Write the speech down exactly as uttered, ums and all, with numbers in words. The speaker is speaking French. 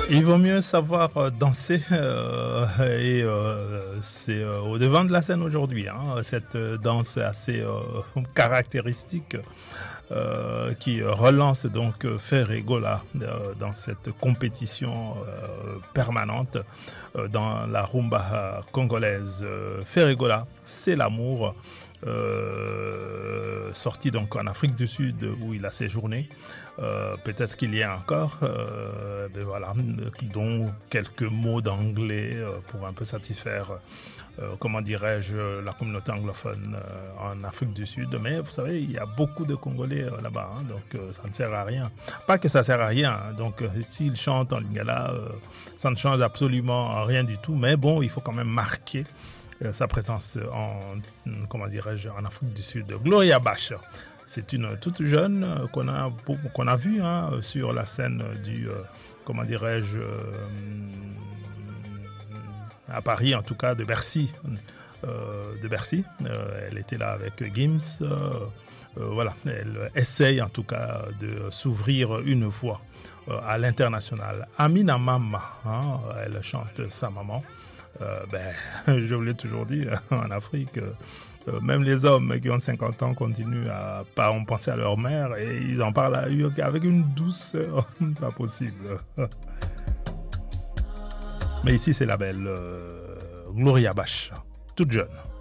Il vaut mieux savoir euh, danser euh, et euh, c'est euh, au devant de la scène aujourd'hui. Hein, cette euh, danse assez euh, caractéristique euh, qui relance donc Ferregola euh, dans cette compétition euh, permanente euh, dans la rumba congolaise. Euh, Ferregola, c'est l'amour. Euh, sorti donc en Afrique du Sud où il a séjourné. Euh, peut-être qu'il y a encore, euh, ben voilà, dont quelques mots d'anglais euh, pour un peu satisfaire, euh, comment dirais-je, la communauté anglophone euh, en Afrique du Sud. Mais vous savez, il y a beaucoup de Congolais euh, là-bas, hein, donc euh, ça ne sert à rien. Pas que ça sert à rien. Hein, donc euh, s'ils chantent en lingala, euh, ça ne change absolument rien du tout. Mais bon, il faut quand même marquer sa présence en, comment dirais-je, en Afrique du Sud. Gloria Bach, c'est une toute jeune qu'on a, qu'on a vue hein, sur la scène du, euh, comment dirais-je, euh, à Paris en tout cas, de Bercy. Euh, de Bercy. Euh, elle était là avec Gims. Euh, euh, voilà, elle essaye en tout cas de s'ouvrir une voie euh, à l'international. Amina Mama, hein, elle chante sa maman. Euh, ben, je vous l'ai toujours dit, en Afrique, euh, même les hommes qui ont cinquante ans continuent à pas en penser à leur mère et ils en parlent avec une douceur pas possible. Mais ici, c'est la belle euh, Gloria Bach, toute jeune.